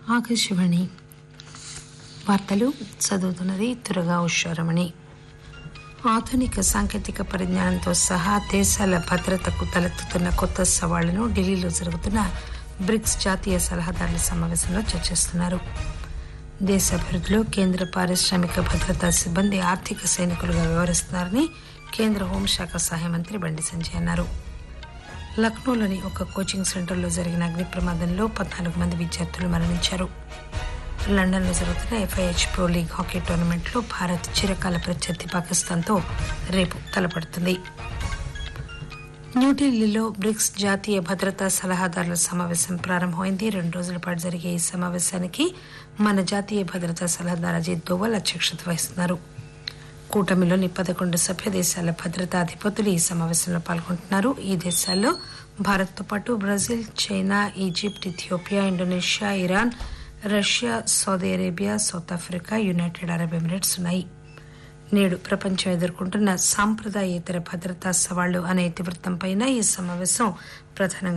ఆకాశవాణి వార్తలు చదువుతున్నది తురగా ఉషారమణి. ఆధునిక సాంకేతిక పరిజ్ఞానంతో సహా దేశాల భద్రతకు తలెత్తుతున్న కొత్త సవాళ్లను ఢిల్లీలో జరుగుతున్న బ్రిక్స్ జాతీయ సలహాదారుల సమావేశంలో చర్చిస్తున్నారు. దేశ అభివృద్ధిలో కేంద్ర పారిశ్రామిక భద్రతా సిబ్బంది ఆర్థిక సైనికులుగా వ్యవహరిస్తున్నారని కేంద్ర హోంశాఖ సహాయ మంత్రి బండి సంజయ్ అన్నారు. లక్నోలోని ఒక కోచింగ్ సెంటర్లో జరిగిన అగ్ని ప్రమాదంలో 14 మంది విద్యార్థులు మరణించారు. లండన్లో జరుగుతున్న ఎఫ్ఐహెచ్ ప్రో లీగ్ హాకీ టోర్నమెంట్లో భారత్ చిరకాల ప్రత్యర్థి పాకిస్తాన్తో రేపు తలపడుతుంది. న్యూఢిల్లీలో బ్రిక్స్ జాతీయ భద్రతా సలహాదారుల సమావేశం ప్రారంభమైంది. 2 రోజుల పాటు జరిగే ఈ సమావేశానికి మన జాతీయ భద్రతా సలహాదారు అజిత్ దోవల్ అధ్యక్షత వహిస్తున్నారు. కూటమిలోని 11 సభ్య దేశాల భద్రతా అధిపతులు ఈ సమావేశంలో పాల్గొంటున్నారు. ఈ దేశాల్లో భారత్తో పాటు Brazil, China, Egypt, Ethiopia, Indonesia, Iran, Russia, Saudi Arabia, south Africa, United Arab Emirates ఉన్నాయి. నేడు ప్రపంచం ఎదుర్కొంటున్న సాంప్రదాయేతర భద్రతా సవాళ్లు అనే ఇతివృత్తంపై ఈ సమావేశం ప్రధానంగా